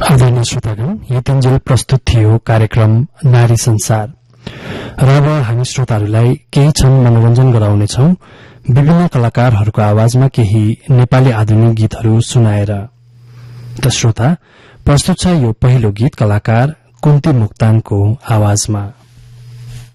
आदरणीय श्रोतागण, यतिन्जेल प्रस्तुत थियो कार्यक्रम नारी संसार। र अब हामी श्रोताहरूलाई केही क्षण मनोरञ्जन गराउनेछौ विभिन्न कलाकारहरूको आवाजमा केही नेपाली आधुनिक गीतहरू सुनाएर। त श्रोता, प्रस्तुत छ यो पहिलो गीत कलाकार कुन्ती मोक्तानको आवाजमा।